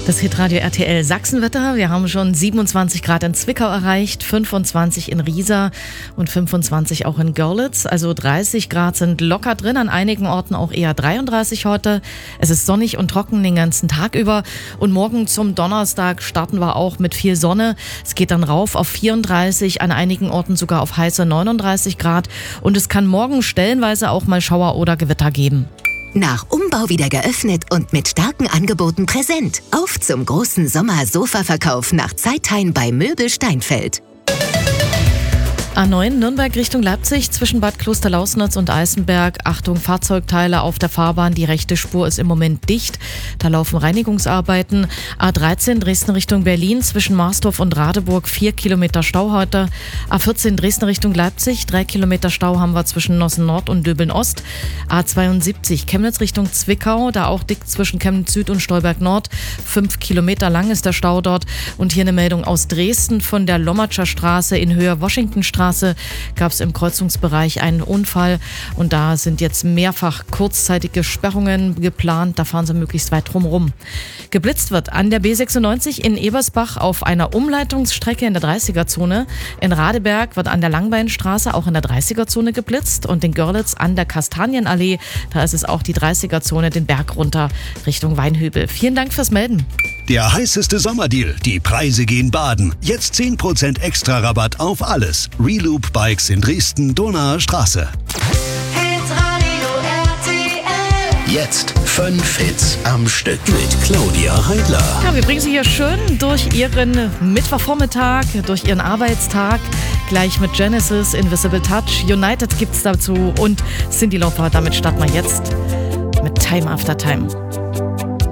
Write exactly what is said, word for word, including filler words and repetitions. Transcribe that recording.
Das Hitradio R T L Sachsenwetter. Wir haben schon siebenundzwanzig Grad in Zwickau erreicht, fünfundzwanzig in Riesa und fünfundzwanzig auch in Görlitz. Also dreißig Grad sind locker drin, an einigen Orten auch eher dreiunddreißig heute. Es ist sonnig und trocken den ganzen Tag über. Und morgen zum Donnerstag starten wir auch mit viel Sonne. Es geht dann rauf auf vierunddreißig, an einigen Orten sogar auf heiße neununddreißig Grad. Und es kann morgen stellenweise auch mal Schauer oder Gewitter geben. Nach Umbau wieder geöffnet und mit starken Angeboten präsent. Auf zum großen Sommer-Sofa-Verkauf nach Zeithain bei Möbel Steinfeld. A neun Nürnberg Richtung Leipzig zwischen Bad Klosterlausnitz und Eisenberg. Achtung, Fahrzeugteile auf der Fahrbahn. Die rechte Spur ist im Moment dicht. Da laufen Reinigungsarbeiten. A dreizehn Dresden Richtung Berlin zwischen Marsdorf und Radeburg. Vier Kilometer Stau heute. A vierzehn Dresden Richtung Leipzig. Drei Kilometer Stau haben wir zwischen Nossen Nord und Döbeln Ost. A zweiundsiebzig Chemnitz Richtung Zwickau. Da auch dick zwischen Chemnitz Süd und Stolberg Nord. Fünf Kilometer lang ist der Stau dort. Und hier eine Meldung aus Dresden von der Lommatscher Straße in Höhe Washingtonstraße. Gab es im Kreuzungsbereich einen Unfall und da sind jetzt mehrfach kurzzeitige Sperrungen geplant. Da fahren sie möglichst weit drumherum. Geblitzt wird an der B sechsundneunzig in Ebersbach auf einer Umleitungsstrecke in der dreißiger-Zone. In Radeberg wird an der Langbeinstraße auch in der dreißiger-Zone geblitzt und in Görlitz an der Kastanienallee. Da ist es auch die dreißiger-Zone den Berg runter Richtung Weinhübel. Vielen Dank fürs Melden. Der heißeste Sommerdeal. Die Preise gehen baden. Jetzt zehn Prozent extra Rabatt auf alles. Reloop Bikes in Dresden, Donauer Straße. Hitradio R T L. Jetzt fünf Hits am Stück mit Claudia Heidler. Ja, wir bringen Sie hier schön durch Ihren Mittwochvormittag, durch Ihren Arbeitstag. Gleich mit Genesis, Invisible Touch, United gibt's dazu und Cyndi Lauper. Damit starten wir jetzt mit Time After Time.